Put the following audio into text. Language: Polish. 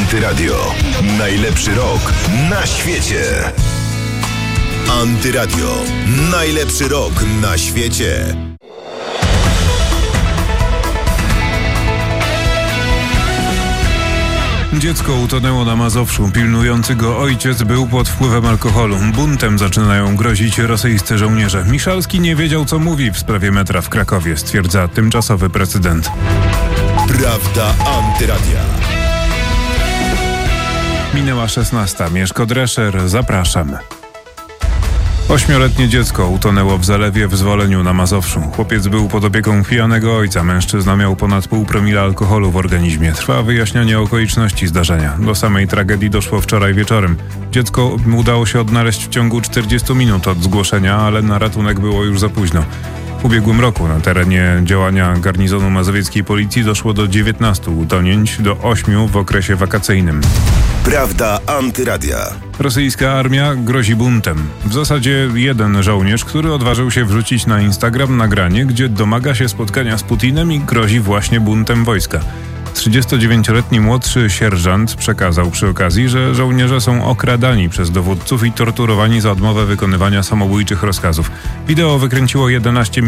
Antyradio. Najlepszy rok na świecie. Antyradio. Najlepszy rok na świecie. Dziecko utonęło na Mazowszu. Pilnujący go ojciec był pod wpływem alkoholu. Buntem zaczynają grozić rosyjscy żołnierze. Miszalski nie wiedział, co mówi w sprawie metra w Krakowie, stwierdza tymczasowy prezydent. Prawda Antyradia. Minęła 16. Mieszko Drescher, zapraszam. 8-letnie dziecko utonęło w zalewie w Zwoleniu na Mazowszu. Chłopiec był pod opieką pijanego ojca. Mężczyzna miał ponad 0,5 promila alkoholu w organizmie. Trwa wyjaśnianie okoliczności zdarzenia. Do samej tragedii doszło wczoraj wieczorem. Dziecko udało się odnaleźć w ciągu 40 minut od zgłoszenia, ale na ratunek było już za późno. W ubiegłym roku na terenie działania garnizonu mazowieckiej policji doszło do 19 utonięć, do 8 w okresie wakacyjnym. Prawda Antyradia. Rosyjska armia grozi buntem. W zasadzie jeden żołnierz, który odważył się wrzucić na Instagram nagranie, gdzie domaga się spotkania z Putinem i grozi właśnie buntem wojska. 39-letni młodszy sierżant przekazał przy okazji, że żołnierze są okradani przez dowódców i torturowani za odmowę wykonywania samobójczych rozkazów. Wideo wykręciło 11